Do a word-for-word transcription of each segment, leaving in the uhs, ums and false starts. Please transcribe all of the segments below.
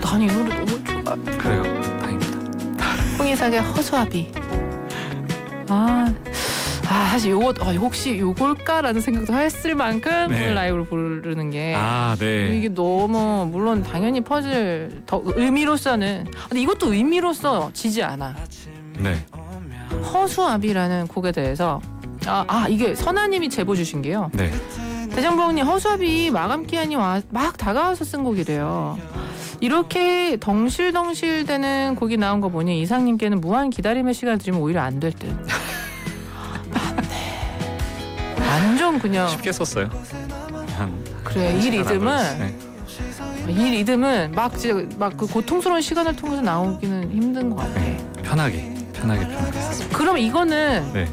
난 이 노래 너무 좋아. 그래요. 다행입니다. 홍희석의 허수아비. 아, 아 사실 요거 어, 혹시 요걸까라는 생각도 했을 만큼 네. 오늘 라이브로 부르는 게 아, 네. 이게 너무 물론 당연히 퍼즐 더 의미로서는 근데 이것도 의미로서 지지 않아. 네. 허수아비라는 곡에 대해서 아, 아 이게 선아님이 제보 주신 게요. 네. 대장부님 허수아비 마감 기한이 와, 막 다가와서 쓴 곡이래요. 이렇게 덩실덩실대는 곡이 나온 거 보니 이상님께는 무한 기다림의 시간을 드리면 오히려 안 될 듯. 맞네. 완전 그냥 쉽게 썼어요. 한 그래 이 리듬은 네. 이 리듬은 막 진짜 막 그 고통스러운 시간을 통해서 나오기는 힘든 것 같아. 네. 편하게 편하게 편하게 썼어요. 그럼 이거는 네.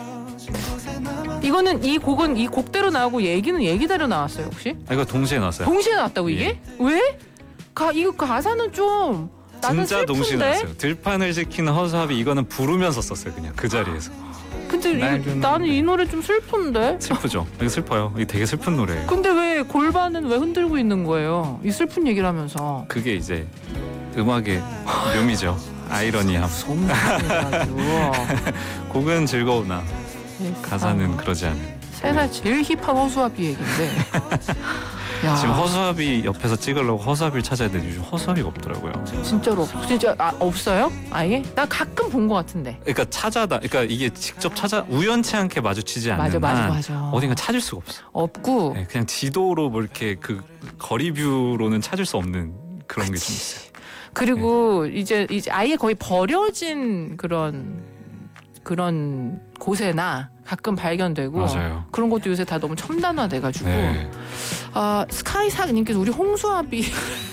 이거는 이 곡은 이 곡대로 나오고 얘기는 얘기대로 나왔어요 혹시? 아, 이거 동시에 나왔어요. 동시에 나왔다고 이게? 왜? 가 이거 가사는 좀 나는 진짜 동시에 슬픈데? 나왔어요. 들판을 지키는 허수아비 이거는 부르면서 썼어요. 그냥 그 자리에서. 근데 이, 낡은 나는 이 노래 좀 슬픈데? 슬프죠. 이거 슬퍼요. 이게 되게 슬픈 노래예요. 근데 왜 골반은 왜 흔들고 있는 거예요? 이 슬픈 얘기를 하면서 그게 이제 음악의 묘미죠. 아이러니함. 소문이가지고 곡은 즐거우나 가사는 그러지 않은. 세상 제일 힙한 허수아비 얘기인데 야, 지금 허수아비 옆에서 찍으려고 허수아비를 찾아야 되는데 요즘 허수아비가 없더라고요. 진짜로 없- 진짜 아, 없어요? 아예? 나 가끔 본 것 같은데. 그러니까 찾아다. 그러니까 이게 직접 찾아 우연치 않게 마주치지 않는 맞아 맞아 한 맞아. 어딘가 찾을 수가 없어. 없고. 네, 그냥 지도로 뭐 이렇게 그 거리 뷰로는 찾을 수 없는 그런 게 좀 그치. 있어요. 그리고 이제 이제 아예 거의 버려진 그런 그런 곳에나 가끔 발견되고 맞아요. 그런 것도 요새 다 너무 첨단화돼가지고 네. 아 스카이사님께서 우리 홍수아비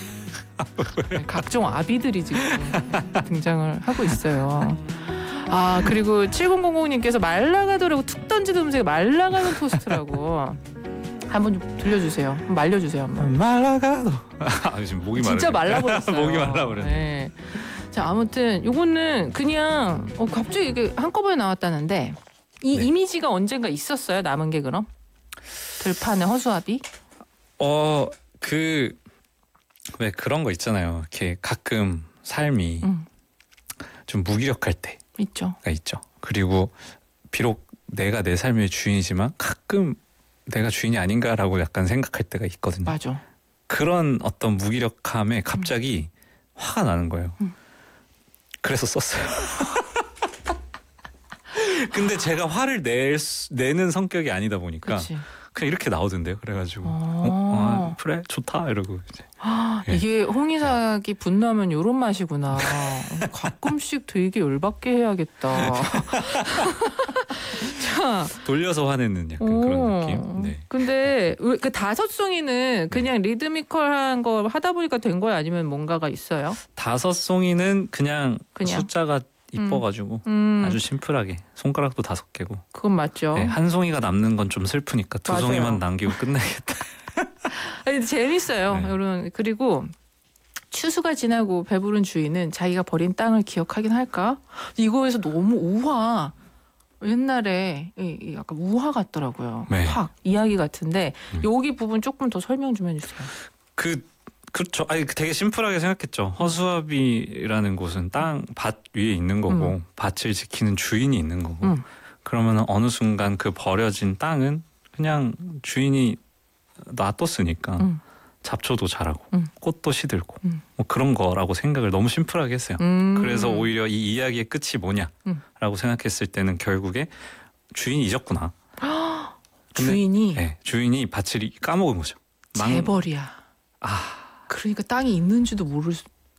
각종 아비들이 지금 등장을 하고 있어요. 아 그리고 칠공공공님께서 말라가더라고 툭 던지는 음색이 말라가는 토스트라고 한번 좀 들려주세요. 한번 말려주세요 한번. 말라가도. 아 지금 목이 진짜 마르네. 말라버렸어요. 목이 말라버렸네. 네. 자 아무튼 요거는 그냥 어, 갑자기 이게 한꺼번에 나왔다는데 이 네. 이미지가 언젠가 있었어요 남은 게 그럼 들판의 허수아비? 어 그 왜 그런 거 있잖아요. 이렇게 가끔 삶이 음. 좀 무기력할 때가 있죠. 있죠. 그리고 비록 내가 내 삶의 주인이지만 가끔 내가 주인이 아닌가라고 약간 생각할 때가 있거든요. 맞아. 그런 어떤 무기력함에 갑자기 음. 화가 나는 거예요. 음. 그래서 썼어요. 근데 제가 화를 낼 수, 내는 성격이 아니다 보니까 그치. 그냥 이렇게 나오던데요. 그래가지고 어. 어, 아, 그래 좋다 이러고 이제 아, 예. 이게 홍이삭이 분노하면 요런 맛이구나. 가끔씩 되게 열받게 해야겠다. 자, 돌려서 화내는 약간 오. 그런 느낌. 네. 근데 왜- 그 다섯 송이는 그냥 리드미컬한 거 하다 보니까 된 거야 아니면 뭔가가 있어요? 다섯 송이는 그냥, 그냥. 숫자가 이뻐가지고 음, 아주 심플하게 손가락도 다섯 개고 그건 맞죠. 네, 한 송이가 남는 건 좀 슬프니까 두 맞아요. 송이만 남기고 끝내겠다. 아니, 재밌어요. 네. 여러분 그리고 추수가 지나고 배부른 주인은 자기가 버린 땅을 기억하긴 할까? 이거에서 너무 우화. 옛날에 이- 이 약간 우화 같더라고요. 네. 확 이야기 같은데 음. 여기 부분 조금 더 설명 좀 해주세요. 그 그렇죠. 아니 되게 심플하게 생각했죠. 허수아비라는 곳은 땅 밭 위에 있는 거고 음. 밭을 지키는 주인이 있는 거고. 음. 그러면 어느 순간 그 버려진 땅은 그냥 주인이 놔뒀으니까 음. 잡초도 자라고 음. 꽃도 시들고 음. 뭐 그런 거라고 생각을 너무 심플하게 했어요. 음. 그래서 오히려 이 이야기의 끝이 뭐냐라고 음. 생각했을 때는 결국에 주인이 잊었구나. 근데- 주인이 네, 주인이 밭을 까먹은 거죠. 망- 재벌이야. 아 그러니까 땅이 있는지도 모를 수,